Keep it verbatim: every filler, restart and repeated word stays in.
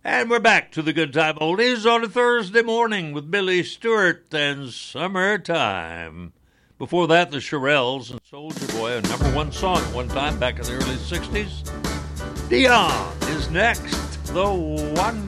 And we're back to the Good Time Oldies on a Thursday morning with Billy Stewart and Summertime. Before that, the Shirelles and Soldier Boy, a number one song at one time back in the early sixties. Dion is next, the one